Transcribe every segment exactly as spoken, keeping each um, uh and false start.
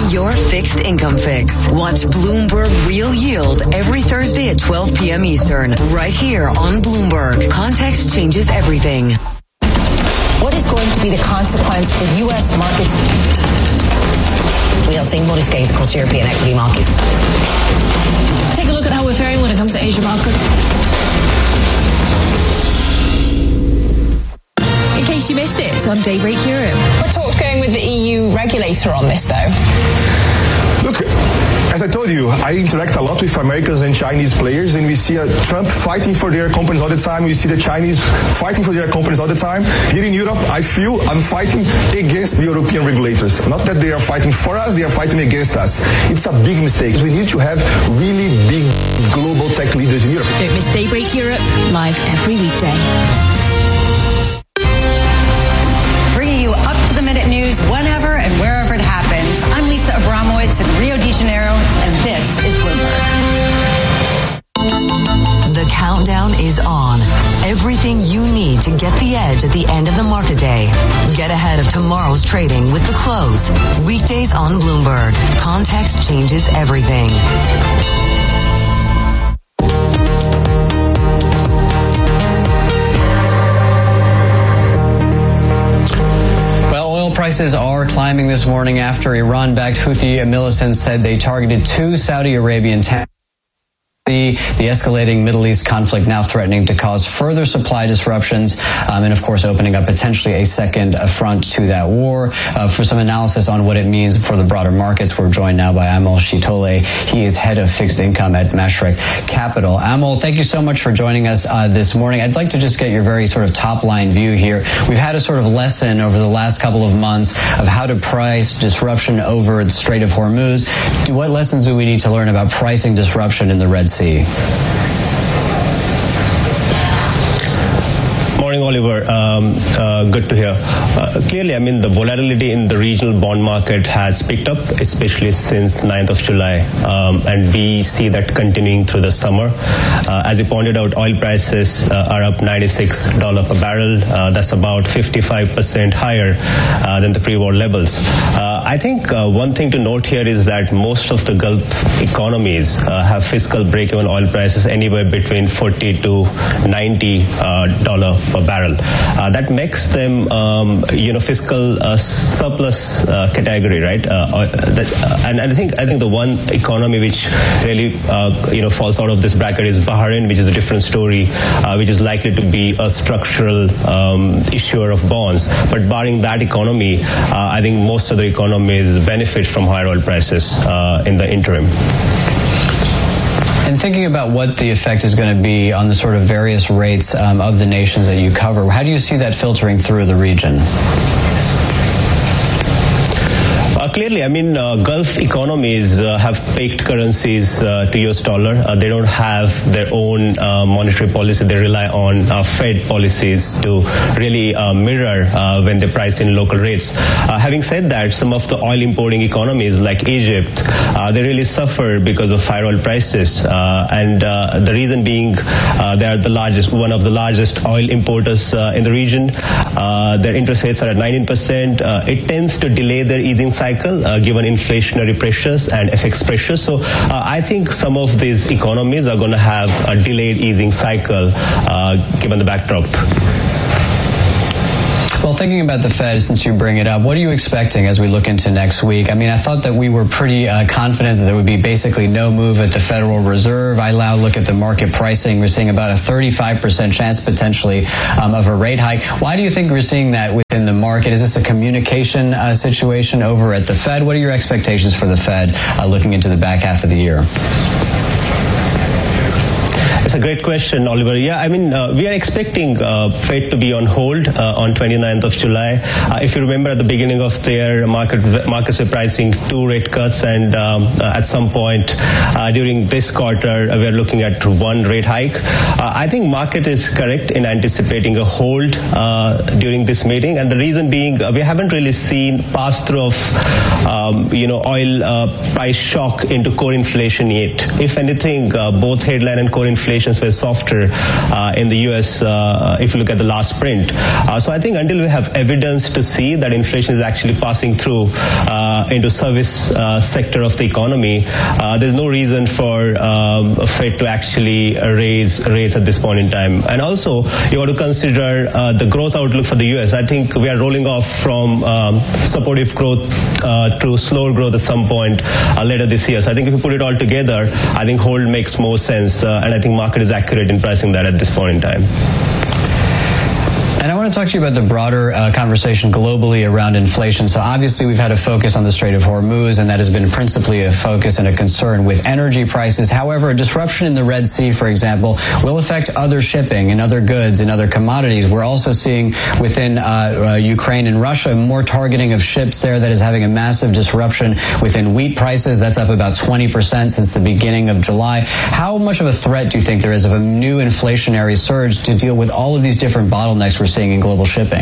Your fixed income fix. Watch Bloomberg Real Yield every Thursday at twelve p.m. Eastern, right here on Bloomberg. Context changes everything. What is going to be the consequence for U S markets? We are seeing modest gains across European equity markets. Take a look at how we're faring when it comes to Asia markets. In case you missed it, it's on Daybreak Europe. What talk's going with the E U regulator on this, though? Look, as I told you, I interact a lot with Americans and Chinese players, and we see uh, Trump fighting for their companies all the time. We see the Chinese fighting for their companies all the time. Here in Europe, I feel I'm fighting against the European regulators. Not that they are fighting for us, they are fighting against us. It's a big mistake. We need to have really big global tech leaders in Europe. Don't miss Daybreak Europe, live every weekday. Bringing you up-to-the-minute news whenever and wherever it happens. I'm Lisa Abramowitz in Rio de Janeiro, and this is Bloomberg. The countdown is on. Everything you need to get the edge at the end of the market day. Get ahead of tomorrow's trading with The Close. Weekdays on Bloomberg. Context changes everything. Prices are climbing this morning after Iran-backed Houthi militants said they targeted two Saudi Arabian tankers. The, the escalating Middle East conflict now threatening to cause further supply disruptions um, and, of course, opening up potentially a second front to that war. Uh, for some analysis on what it means for the broader markets, we're joined now by Amol Shitole. He is head of fixed income at Mashreq Capital. Amol, thank you so much for joining us uh, this morning. I'd like to just get your very sort of top-line view here. We've had a sort of lesson over the last couple of months of how to price disruption over the Strait of Hormuz. What lessons do we need to learn about pricing disruption in the Red Sea? Morning, Oliver. Um, uh, good to hear. Uh, clearly, I mean, the volatility in the regional bond market has picked up, especially since ninth of July. Um, and we see that continuing through the summer. Uh, as you pointed out, oil prices uh, are up ninety-six dollars per barrel. Uh, that's about fifty-five percent higher uh, than the pre-war levels. Uh, I think uh, one thing to note here is that most of the Gulf economies uh, have fiscal break-even oil prices anywhere between forty to ninety dollars uh, per barrel. Uh, that makes them, um, you know, fiscal uh, surplus uh, category, right? Uh, that, uh, and, and I think I think the one economy which really, uh, you know, falls out of this bracket is Bahrain, which is a different story, uh, which is likely to be a structural um, issuer of bonds. But barring that economy, uh, I think most of the economies benefit from higher oil prices uh, in the interim. And thinking about what the effect is going to be on the sort of various rates um, of the nations that you cover, how do you see that filtering through the region? Uh, clearly, I mean, uh, Gulf economies uh, have pegged currencies uh, to U S dollar. Uh, they don't have their own uh, monetary policy. They rely on uh, Fed policies to really uh, mirror uh, when they price in local rates. Uh, having said that, some of the oil importing economies like Egypt, uh, they really suffer because of higher oil prices. Uh, and uh, the reason being uh, they are the largest, one of the largest oil importers uh, in the region. Uh, their interest rates are at nineteen percent. Uh, it tends to delay their easing cycle. Uh, given inflationary pressures and F X pressures. So uh, I think some of these economies are going to have a delayed easing cycle uh, given the backdrop. Well, thinking about the Fed, since you bring it up, what are you expecting as we look into next week? I mean, I thought that we were pretty uh, confident that there would be basically no move at the Federal Reserve. I now look at the market pricing. We're seeing about a thirty-five percent chance potentially um, of a rate hike. Why do you think we're seeing that within the market? Is this a communication uh, situation over at the Fed? What are your expectations for the Fed uh, looking into the back half of the year? It's a great question, Oliver. Yeah, I mean, uh, we are expecting uh, Fed to be on hold uh, on twenty-ninth of July. Uh, if you remember, at the beginning of the year, market, markets were pricing two rate cuts, and um, uh, at some point uh, during this quarter, uh, we are looking at one rate hike. Uh, I think market is correct in anticipating a hold uh, during this meeting, and the reason being, uh, we haven't really seen pass-through of, um, you know, oil uh, price shock into core inflation yet. If anything, uh, both headline and core inflation inflations were softer uh, in the U S uh, if you look at the last print. Uh, so I think until we have evidence to see that inflation is actually passing through uh, into service uh, sector of the economy, uh, there's no reason for um, Fed to actually raise rates at this point in time. And also, you got to consider uh, the growth outlook for the U S. I think we are rolling off from um, supportive growth uh, to slower growth at some point uh, later this year. So I think if you put it all together, I think hold makes more sense, uh, and I think market is accurate in pricing that at this point in time. And I want to talk to you about the broader uh, conversation globally around inflation. So obviously we've had a focus on the Strait of Hormuz, and that has been principally a focus and a concern with energy prices. However, a disruption in the Red Sea, for example, will affect other shipping and other goods and other commodities. We're also seeing within uh, uh, Ukraine and Russia more targeting of ships there that is having a massive disruption within wheat prices. That's up about twenty percent since the beginning of July. How much of a threat do you think there is of a new inflationary surge to deal with all of these different bottlenecks we're seeing in global shipping?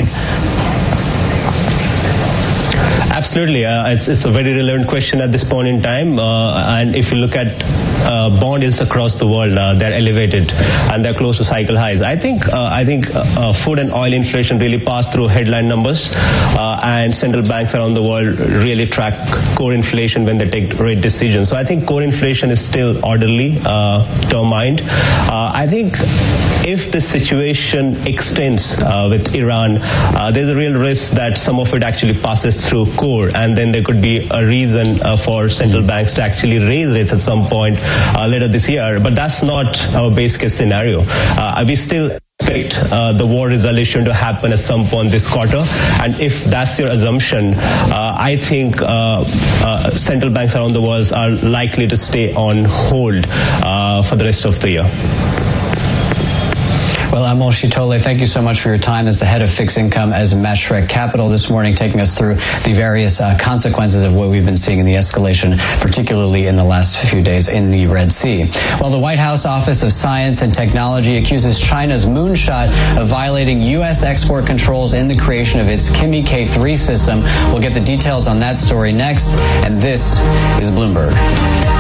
Absolutely. Uh, it's, it's a very relevant question at this point in time. Uh, and if you look at uh, bond yields across the world, uh, they're elevated and they're close to cycle highs. I think uh, I think uh, food and oil inflation really pass through headline numbers, uh, and central banks around the world really track core inflation when they take rate decisions. So I think core inflation is still orderly uh, to our mind. Uh, I think if the situation extends uh, with Iran, uh, there's a real risk that some of it actually passes through core, and then there could be a reason uh, for central banks to actually raise rates at some point uh, later this year. But that's not our base case scenario. Uh, we still expect uh, the war resolution to happen at some point this quarter, and if that's your assumption, uh, I think uh, uh, central banks around the world are likely to stay on hold uh, for the rest of the year. Well, Amol Shitole, thank you so much for your time as the head of fixed income as Mashreq Capital this morning, taking us through the various uh, consequences of what we've been seeing in the escalation, particularly in the last few days in the Red Sea. Well, the White House Office of Science and Technology accuses China's moonshot of violating U S export controls in the creation of its Kimi K three system. We'll get the details on that story next, and this is Bloomberg.